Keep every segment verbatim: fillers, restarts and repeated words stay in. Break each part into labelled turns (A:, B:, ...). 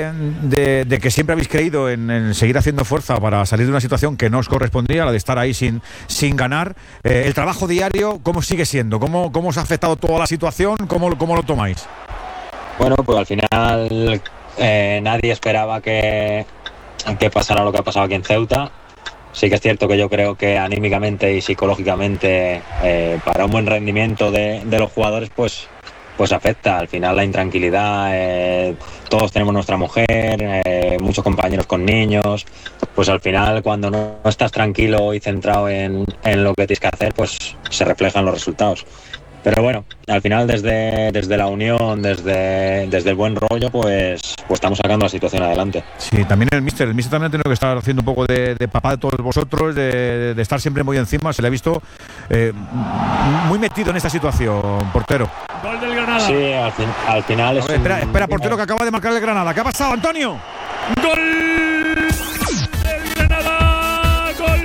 A: de, de, de que siempre habéis creído en, en seguir haciendo fuerza para salir de una situación que no os correspondía, la de estar ahí sin, sin ganar. Eh, el trabajo diario, ¿cómo sigue siendo? ¿Cómo, cómo os ha afectado toda la situación? ¿Cómo, cómo lo tomáis?
B: Bueno, pues al final eh, nadie esperaba que, que pasara lo que ha pasado aquí en Ceuta. Sí que es cierto que yo creo que anímicamente y psicológicamente eh, para un buen rendimiento de, de los jugadores pues, pues afecta. Al final la intranquilidad, eh, todos tenemos nuestra mujer, eh, muchos compañeros con niños, pues al final cuando no estás tranquilo y centrado en, en lo que tienes que hacer, pues se reflejan los resultados. Pero bueno, al final desde, desde la unión, desde, desde el buen rollo, pues, pues estamos sacando la situación adelante.
A: Sí, también el míster, el míster también ha tenido que estar haciendo un poco de, de papá de todos vosotros, de, de estar siempre muy encima. Se le ha visto eh, muy metido en esta situación, portero.
C: Gol del Granada.
B: Sí, al, fin, al final es...
A: Ver, espera, un... espera, portero que acaba de marcar el Granada. ¿Qué ha pasado, Antonio?
C: ¡Gol del Granada! ¡Gol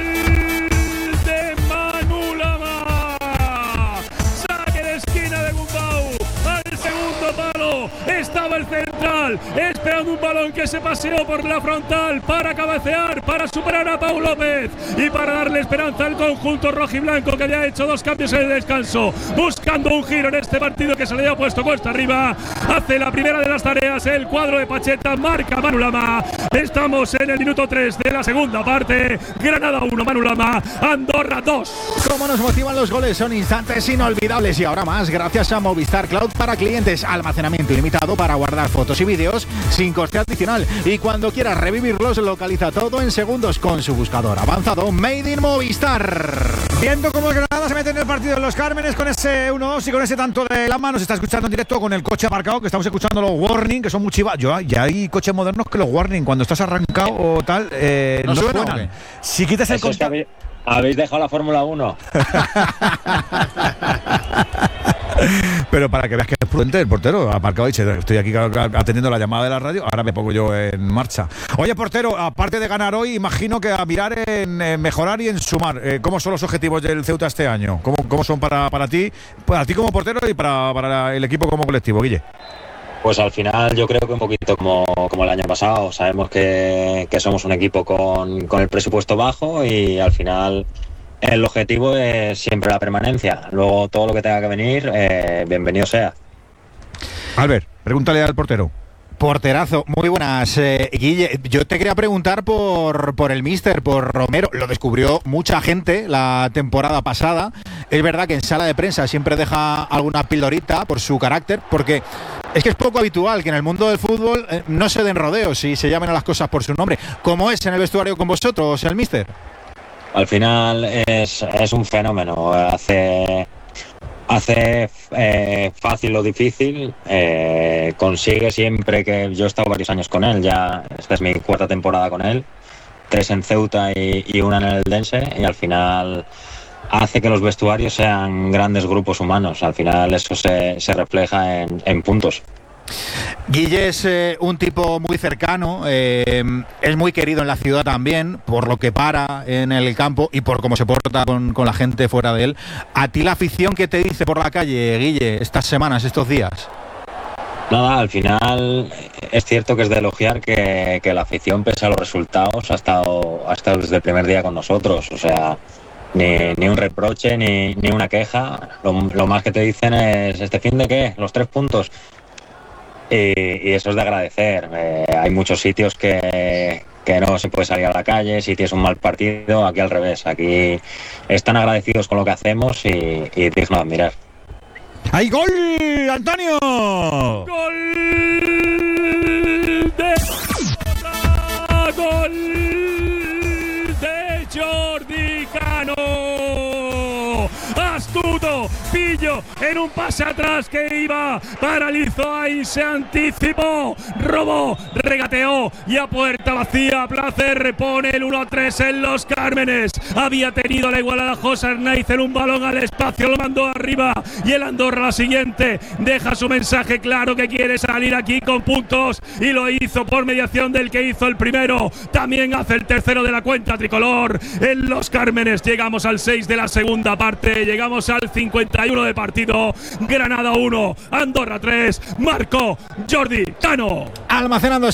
C: de Manu Lama! ¡Saque de esquina de Gumbau! ¡Al segundo palo! Estaba el central esperando un balón que se paseó por la frontal para cabecear, para superar a Pau López y para darle esperanza al conjunto rojiblanco, que había hecho dos cambios en el descanso, buscando un giro en este partido que se le había puesto cuesta arriba. Hace la primera de las tareas el cuadro de Pacheta, marca Manu Lama. Estamos en el minuto tres de la segunda parte. Granada uno, Manu Lama, Andorra dos.
D: Cómo nos motivan los goles, son instantes inolvidables y ahora más gracias a Movistar Cloud para clientes, almacenamiento ilimitado para guardar fotos y vídeos sin coste adicional, y cuando quieras revivirlos localiza todo en segundos con su buscador avanzado Made in Movistar.
A: Viendo cómo el Granada se mete en el partido de los Cármenes con ese uno dos y con ese tanto de Lama, nos está escuchando en directo con el coche aparcado, que estamos escuchando los warning, que son muy chivas. Yo, ya hay coches modernos que los warning cuando estás arrancado o tal eh, no, no suena, suenan. Si quitas el
B: contacto, habéis, habéis dejado la Fórmula uno.
A: Pero para que veas que es prudente el portero, aparcado y dice, estoy aquí atendiendo la llamada de la radio, ahora me pongo yo en marcha. Oye, portero, aparte de ganar hoy, imagino que a mirar en, en mejorar y en sumar. Eh, ¿Cómo son los objetivos del Ceuta este año? ¿Cómo, cómo son para, para ti, para ti como portero y para, para el equipo como colectivo, Guille?
B: Pues al final yo creo que un poquito como, como el año pasado. Sabemos que, que somos un equipo con, con el presupuesto bajo y al final el objetivo es siempre la permanencia. Luego todo lo que tenga que venir, eh, bienvenido sea.
A: Albert, pregúntale al portero.
D: Porterazo, muy buenas, eh, Guille. Yo te quería preguntar por, por el míster, por Romero. Lo descubrió mucha gente la temporada pasada. Es verdad que en sala de prensa siempre deja alguna pildorita por su carácter, porque es que es poco habitual que en el mundo del fútbol eh, no se den rodeos y se llamen a las cosas por su nombre. ¿Cómo es en el vestuario con vosotros, el míster?
B: Al final es, es un fenómeno. Hace... Hace eh, fácil lo difícil, eh, consigue siempre que yo he estado varios años con él, ya esta es mi cuarta temporada con él, tres en Ceuta y, y una en el Eldense, y al final hace que los vestuarios sean grandes grupos humanos, al final eso se, se refleja en, en puntos.
D: Guille es eh, un tipo muy cercano, eh, es muy querido en la ciudad también, por lo que para en el campo y por cómo se porta con, con la gente fuera de él. ¿A ti la afición qué te dice por la calle, Guille, estas semanas, estos días?
B: Nada, al final es cierto que es de elogiar que, que la afición, pese a los resultados, ha estado, ha estado desde el primer día con nosotros, o sea... Ni, ni un reproche, ni, ni una queja. Lo, lo más que te dicen es, ¿este fin de qué? Los tres puntos. Y, y eso es de agradecer. Eh, hay muchos sitios que, que no se puede salir a la calle si tienes un mal partido. Aquí al revés. Aquí están agradecidos con lo que hacemos y, y digno de admirar.
A: ¡Hay gol, Antonio!
C: ¡Gol de ¡Gol de Jordi Cano! Astuto, pillo en un pase atrás que iba, paralizó ahí, se anticipó, robó, regateó y a puerta vacía Placer repone el uno a tres en los Cármenes. Había tenido la igualada José Arnaiz en un balón al espacio, lo mandó arriba y el Andorra la siguiente deja su mensaje claro que quiere salir aquí con puntos y lo hizo por mediación del que hizo el primero. También hace el tercero de la cuenta tricolor en los Cármenes. Llegamos al seis de la segunda parte, llegamos al cincuenta y uno de partido. Granada uno, Andorra tres, marcó Jordi Cano.
D: Almacenando